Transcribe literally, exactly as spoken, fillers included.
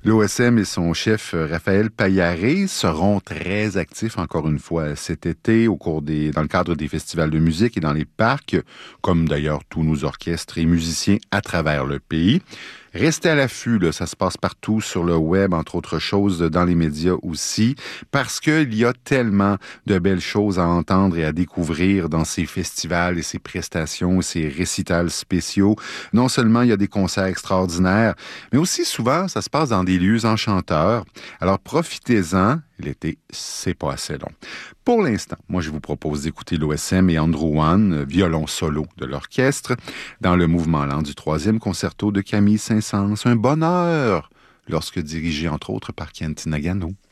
L'O S M et son chef Raphaël Paillaré seront très actifs encore une fois cet été au cours des, dans le cadre des festivals de musique et dans les parcs, comme d'ailleurs tous nos orchestres et musiciens à travers le pays. Restez à l'affût, là, ça se passe partout sur le web, entre autres choses, dans les médias aussi, parce qu'il y a tellement de belles choses à entendre et à découvrir dans ces festivals et ces prestations, ces récitals spéciaux. Non seulement il y a des concerts extraordinaires, mais aussi souvent, ça se passe dans des lieux enchanteurs. Alors profitez-en, l'été, c'est pas assez long. Pour l'instant, moi je vous propose d'écouter l'O S M et Andrew Wan, violon solo de l'orchestre, dans le mouvement lent du troisième concerto de Camille Saint-Saëns. Un bonheur lorsque dirigé entre autres par Kent Nagano.